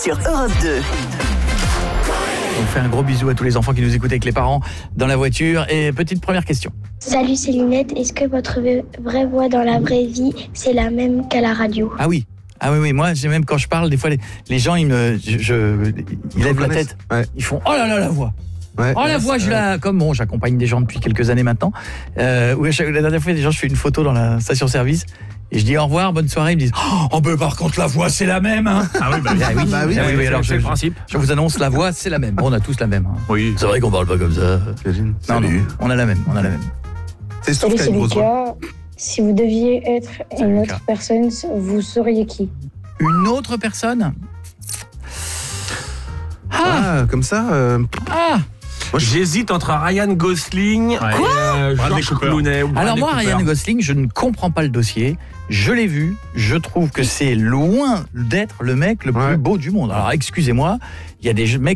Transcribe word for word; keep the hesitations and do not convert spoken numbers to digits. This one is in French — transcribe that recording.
sur Europe deux. On fait un gros bisou à tous les enfants qui nous écoutent avec les parents dans la voiture. Et petite première question. Salut, c'est Lunette. Est-ce que votre vraie voix dans la vraie vie, c'est la même qu'à la radio ? Ah oui. Ah oui, oui, moi, j'ai même quand je parle, des fois, les, les gens, ils me, je, je, ils lèvent la tête. Ouais. Ils font, oh là là, la voix. Ouais. Oh la voix, je la, comme bon, j'accompagne des gens depuis quelques années maintenant. Euh, où à chaque, la dernière fois, des gens, je fais une photo dans la station-service. Et je dis au revoir, bonne soirée. Ils me disent, oh, ben par contre, la voix, c'est la même. Hein. Ah oui, bah oui. Ah oui, bah oui, ah oui, oui, alors c'est je, le je, principe. je vous annonce, la voix, c'est la même. Bon, on a tous la même. Hein. Oui. C'est vrai qu'on parle pas comme ça. Kevin, Non, non, salut. on a la même, on a la même. C'est sûr Salut, que t'as c'est une grosse voix. Lucas. Si vous deviez être Salut, une Lucas. autre personne, vous seriez qui ? Une autre personne. Ah, Ah, comme ça euh, ah. Moi, je- J'hésite entre Ryan Gosling et euh, Bradley George Cooper. Clooney. ou Alors Bradley moi, Cooper. Ryan Gosling, je ne comprends pas le dossier. Je l'ai vu. Je trouve que c'est loin d'être le mec le plus Ouais. beau du monde. Alors excusez-moi, il y a des mecs